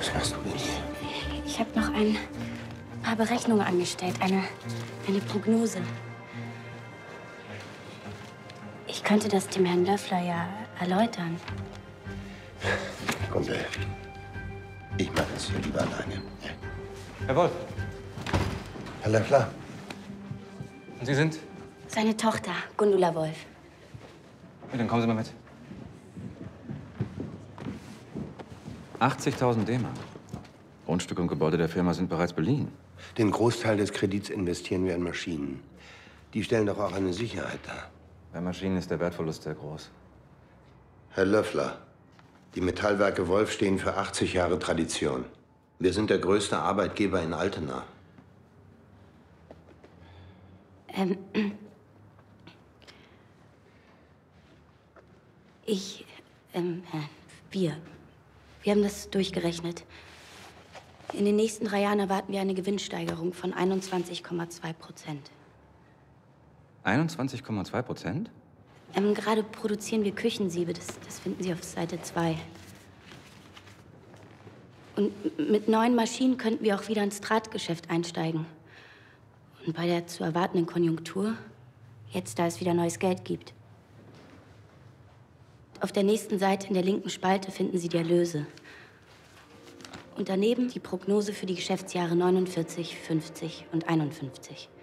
Was machst du denn hier? Ich habe noch ein paar Berechnungen angestellt, eine Prognose. Ich könnte das dem Herrn Löffler ja erläutern. Kumpel, ich mache es hier lieber alleine. Herr Wolf. Herr Löffler. Und Sie sind? Seine Tochter, Gundula Wolf. Ja, dann kommen Sie mal mit. 80.000 D-Mark. Grundstück und Gebäude der Firma sind bereits beliehen. Den Großteil des Kredits investieren wir in Maschinen. Die stellen doch auch eine Sicherheit dar. Bei Maschinen ist der Wertverlust sehr groß. Herr Löffler, die Metallwerke Wolf stehen für 80 Jahre Tradition. Wir sind der größte Arbeitgeber in Altena. Wir haben das durchgerechnet. In den nächsten 3 Jahren erwarten wir eine Gewinnsteigerung von 21,2%. 21,2%? Gerade produzieren wir Küchensiebe, das finden Sie auf Seite 2. Und mit neuen Maschinen könnten wir auch wieder ins Drahtgeschäft einsteigen. Und bei der zu erwartenden Konjunktur, jetzt da es wieder neues Geld gibt. Auf der nächsten Seite in der linken Spalte finden Sie die Erlöse. Und daneben die Prognose für die Geschäftsjahre 49, 50 und 51.